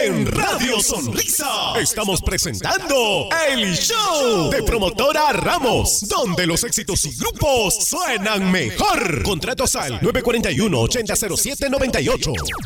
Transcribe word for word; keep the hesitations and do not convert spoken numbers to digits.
En Radio Sonrisa estamos presentando el show de Promotora Ramos, donde los éxitos y grupos suenan mejor. Contratos al nueve cuatro uno, ocho cero cero siete nueve ocho.